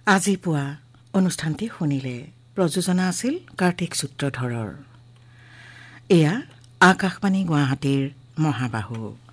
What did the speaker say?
আজি পুৱা অনুষ্ঠানটি শুনিলে। প্ৰযোজনা আছিল কাৰ্তিক সূত্ৰধৰৰ। এয়া আকাশবাণী গুৱাহাটীৰ মহাবাহু।